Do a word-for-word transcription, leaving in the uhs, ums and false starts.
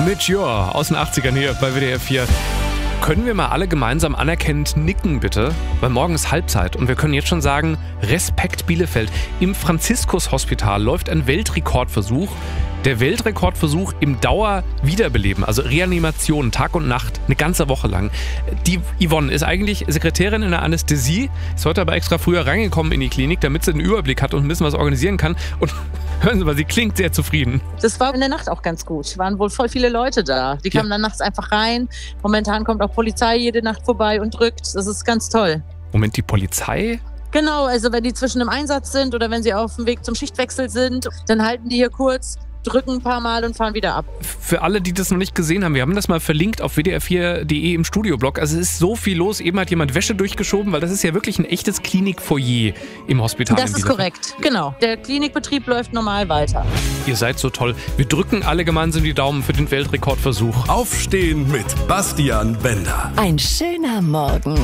Mature aus den achtzigern hier bei W D R vier. Können wir mal alle gemeinsam anerkennend nicken, bitte? Weil morgen ist Halbzeit und wir können jetzt schon sagen, Respekt Bielefeld. Im Franziskus-Hospital läuft ein Weltrekordversuch. Der Weltrekordversuch im Dauerwiederbeleben, also Reanimation, Tag und Nacht, eine ganze Woche lang. Die Yvonne ist eigentlich Sekretärin in der Anästhesie, ist heute aber extra früher reingekommen in die Klinik, damit sie einen Überblick hat und ein bisschen was organisieren kann. Und hören Sie mal, sie klingt sehr zufrieden. Das war in der Nacht auch ganz gut. Es waren wohl voll viele Leute da. Die kamen ja dann nachts einfach rein. Momentan kommt auch Polizei jede Nacht vorbei und drückt. Das ist ganz toll. Moment, die Polizei? Genau, also wenn die zwischen im Einsatz sind oder wenn sie auf dem Weg zum Schichtwechsel sind, dann halten die hier kurz, drücken ein paar Mal und fahren wieder ab. Für alle, die das noch nicht gesehen haben, wir haben das mal verlinkt auf w d r vier punkt d e im Studioblog. Also es ist so viel los. Eben hat jemand Wäsche durchgeschoben, weil das ist ja wirklich ein echtes Klinikfoyer im Hospital. Das ist korrekt, genau. Der Klinikbetrieb läuft normal weiter. Ihr seid so toll. Wir drücken alle gemeinsam die Daumen für den Weltrekordversuch. Aufstehen mit Bastian Bender. Ein schöner Morgen.